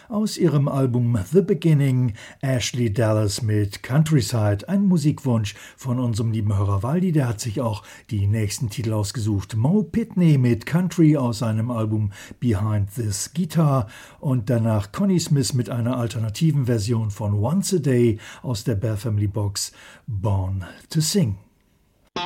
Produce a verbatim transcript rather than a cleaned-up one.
aus ihrem Album The Beginning, Ashley Dallas mit Countryside, ein Musikwunsch von unserem lieben Hörer Waldi, der hat sich auch die nächsten Titel ausgesucht. Mo Pitney mit Country aus seinem Album Behind This Guitar und danach Connie Smith mit einer alternativen Version von Once a Day aus der Bear Family Box Born to Sing.